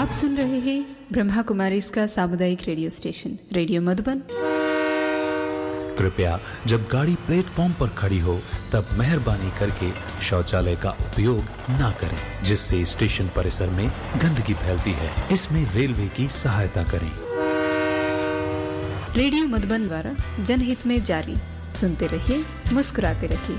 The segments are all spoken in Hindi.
आप सुन रहे हैं ब्रह्मा कुमारी इसका सामुदायिक रेडियो स्टेशन रेडियो मधुबन। कृपया जब गाड़ी प्लेटफॉर्म पर खड़ी हो तब मेहरबानी करके शौचालय का उपयोग ना करें, जिससे स्टेशन परिसर में गंदगी फैलती है। इसमें रेलवे की सहायता करें। रेडियो मधुबन द्वारा जनहित में जारी। सुनते रहिए, मुस्कुराते रहिए।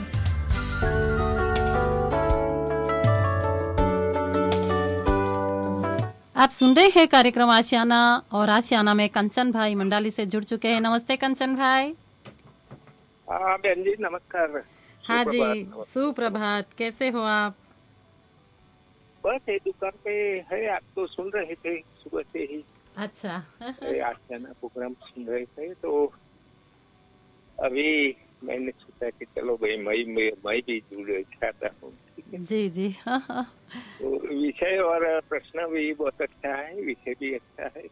आप सुन रहे हैं कार्यक्रम आशियाना, और आशियाना में कंचन भाई मंडाली से जुड़ चुके हैं। नमस्ते कंचन भाई। हाँ बहन जी, नमस्कार। हाँ जी, सुप्रभात। कैसे हो आप? बस ये दुकान पे है, आप तो सुन रहे थे सुबह से ही। अच्छा। आशियाना प्रोग्राम सुन रहे थे, तो अभी मैंने सोचा कि चलो भाई मैं भी जुड़ जाता हूँ। जी जी। तो विषय और प्रश्न भी बहुत अच्छा है, विषय भी अच्छा है।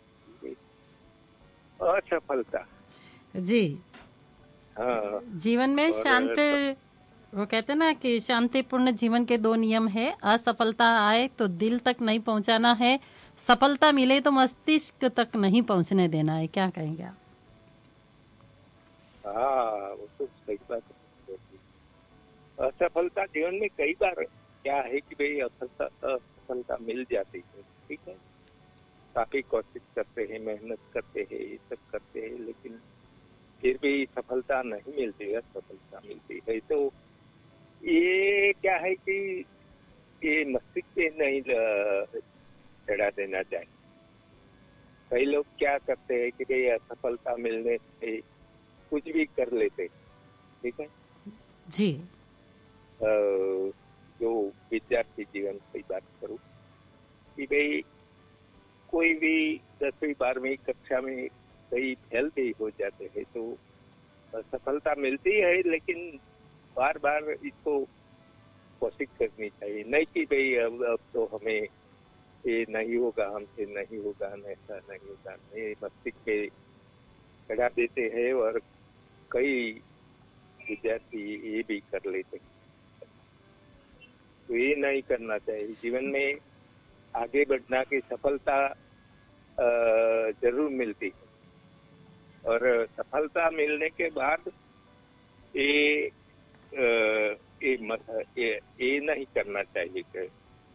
असफलता। जी। हाँ। जीवन में शांत, वो कहते हैं ना कि शांतिपूर्ण जीवन के 2 नियम है। असफलता आए तो दिल तक नहीं पहुंचाना है, सफलता मिले तो मस्तिष्क तक नहीं पहुंचने देना है। क्या कहेंगे आप? हाँ, वो तो सही बात है। असफलता जीवन में कई बार क्या है कि भाई असफलता मिल जाती है, ठीक है। काफी कोशिश करते हैं, मेहनत करते हैं, ये सब करते हैं, लेकिन फिर भी सफलता नहीं मिलती है, असफलता मिलती है। तो ये क्या है कि ये मस्तिष्क पे नहीं चढ़ा देना चाहिए। कई लोग क्या करते हैं कि भाई असफलता मिलने से कुछ भी कर लेते, ठीक है। जी। जो विद्यार्थी जीवन की बात करूं कि भाई कोई भी 10वीं 12वीं कक्षा में कई फेल भी हो जाते हैं, तो सफलता मिलती है, लेकिन बार बार इसको कोशिश करनी चाहिए। नहीं कि भाई अब तो हमें ये नहीं होगा, हमसे नहीं होगा, ऐसा नहीं होगा। नहीं, मस्तिष्क पे चढ़ा देते हैं और कई विद्यार्थी ये भी कर लेते हैं। तो ये नहीं करना चाहिए। जीवन में आगे बढ़ना की सफलता जरूर मिलती है, और सफलता मिलने के बाद ये ये नहीं करना चाहिए कि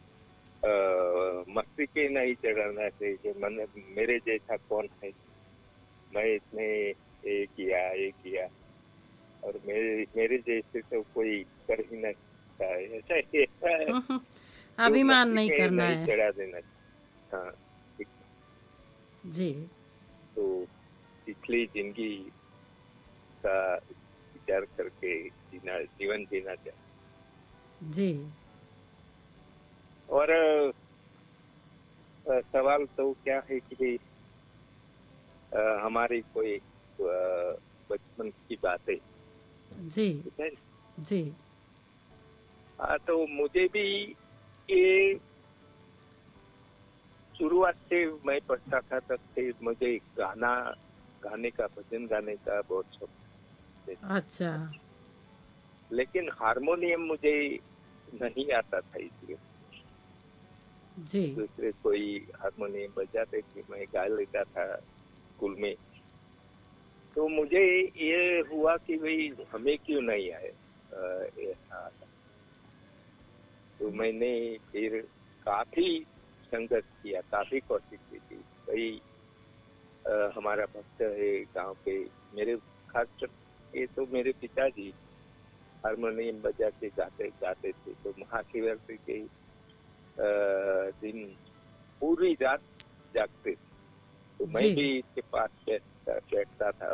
मस्ती के नहीं चढ़ाना चाहिए। मन मेरे जैसा कौन है, मैं इसने ये किया और मेरे जैसे तो कोई कर ही नहीं सकता है, ऐसा अभिमान नहीं करना नहीं है। चढ़ा देना। हाँ, ठीक। जी। तो पिछली जिंदगी का विचार करके जीवन जीना चाहिए। जी। और सवाल तो क्या है कि भाई हमारी कोई बचपन की बातें, जी। ठीक है। जी। हाँ, तो मुझे भी ये शुरुआत से मैं पढ़ता था तब से मुझे गाने का, भजन गाने का बहुत शौक है। अच्छा। लेकिन हारमोनियम मुझे नहीं आता था, इसलिए जी। दूसरे कोई हारमोनियम बजाते थे, मैं गा लेता था स्कूल में। तो मुझे ये हुआ कि भाई हमें क्यों नहीं आए ऐसा। तो मैंने फिर काफी संघर्ष किया, काफी कोशिश की थी। भाई हमारा भक्त है गांव पे, मेरे खास ये तो मेरे पिताजी हारमोनियम बजा के गाते थे। तो महाशिवरात्रि के दिन पूरी रात जागते थे, तो मैं जी। भी इसके पास बैठता था